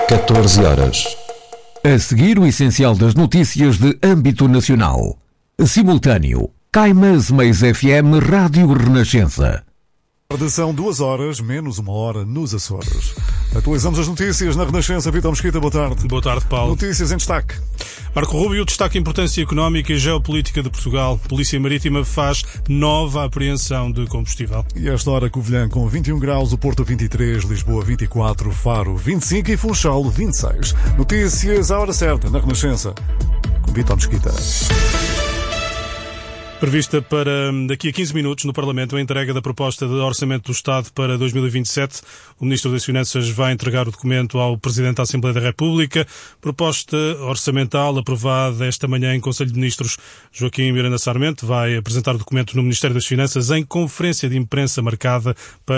14 horas. A seguir, o essencial das notícias de âmbito nacional. Simultâneo, Caimãs Meias FM Rádio Renascença. São 2 horas, menos 1 hora nos Açores. Atualizamos as notícias na Renascença. Vitor Mesquita, boa tarde. Boa tarde, Paulo. Notícias em destaque. Marco Rubio destaca a importância económica e geopolítica de Portugal. Polícia Marítima faz nova apreensão de combustível. E a esta hora, Covilhã com 21 graus, o Porto 23, Lisboa 24, Faro 25 e Funchal 26. Notícias à hora certa na Renascença. Com Vitor Mesquita. Prevista para daqui a 15 minutos no Parlamento a entrega da proposta de Orçamento do Estado para 2027. O Ministro das Finanças vai entregar o documento ao Presidente da Assembleia da República. Proposta orçamental aprovada esta manhã em Conselho de Ministros. Joaquim Miranda Sarmento vai apresentar o documento no Ministério das Finanças em conferência de imprensa marcada para